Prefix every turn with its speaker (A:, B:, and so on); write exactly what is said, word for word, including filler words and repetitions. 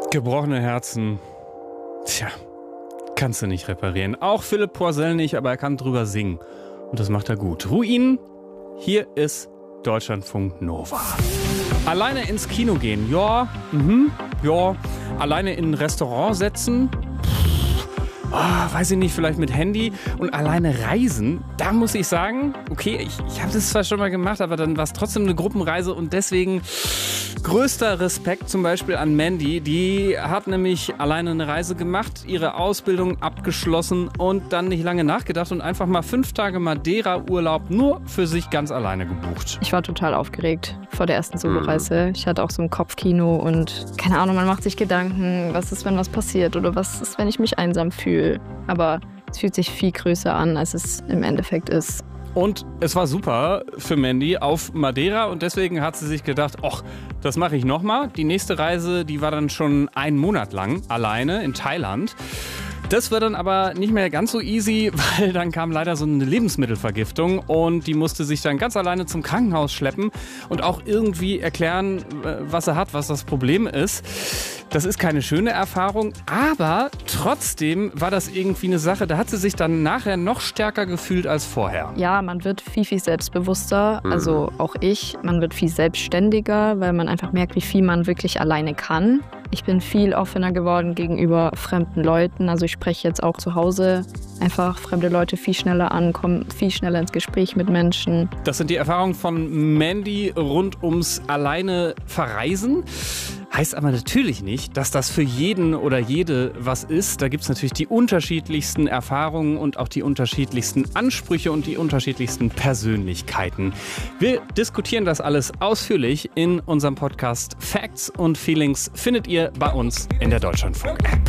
A: Gebrochene Herzen, tja, kannst du nicht reparieren. Auch Philipp Poisel nicht, aber er kann drüber singen. Und das macht er gut. Ruinen, hier ist Deutschlandfunk Nova. Alleine ins Kino gehen, ja, mhm, ja. Alleine in ein Restaurant setzen, oh, weiß ich nicht, vielleicht mit Handy. Und alleine reisen, da muss ich sagen, okay, ich, ich habe das zwar schon mal gemacht, aber dann war es trotzdem eine Gruppenreise und deswegen größter Respekt zum Beispiel an Mandy. Die hat nämlich alleine eine Reise gemacht, ihre Ausbildung abgeschlossen und dann nicht lange nachgedacht und einfach mal fünf Tage Madeira-Urlaub nur für sich ganz alleine gebucht.
B: Ich war total aufgeregt vor der ersten Soloreise. Ich hatte auch so ein Kopfkino und keine Ahnung, man macht sich Gedanken, was ist, wenn was passiert oder was ist, wenn ich mich einsam fühle. Aber es fühlt sich viel größer an, als es im Endeffekt ist.
A: Und es war super für Mandy auf Madeira und deswegen hat sie sich gedacht, ach, das mache ich nochmal. Die nächste Reise, die war dann schon einen Monat lang alleine in Thailand. Das war dann aber nicht mehr ganz so easy, weil dann kam leider so eine Lebensmittelvergiftung und die musste sich dann ganz alleine zum Krankenhaus schleppen und auch irgendwie erklären, was er hat, was das Problem ist. Das ist keine schöne Erfahrung, aber trotzdem war das irgendwie eine Sache, da hat sie sich dann nachher noch stärker gefühlt als vorher.
B: Ja, man wird viel, viel selbstbewusster, mhm. also auch ich. Man wird viel selbstständiger, weil man einfach merkt, wie viel man wirklich alleine kann. Ich bin viel offener geworden gegenüber fremden Leuten. Also ich spreche jetzt auch zu Hause einfach fremde Leute viel schneller an, komme viel schneller ins Gespräch mit Menschen.
A: Das sind die Erfahrungen von Mandy rund ums alleine Verreisen. Heißt aber natürlich nicht, dass das für jeden oder jede was ist. Da gibt es natürlich die unterschiedlichsten Erfahrungen und auch die unterschiedlichsten Ansprüche und die unterschiedlichsten Persönlichkeiten. Wir diskutieren das alles ausführlich in unserem Podcast Facts und Feelings. Findet ihr bei uns in der Deutschlandfunk-App.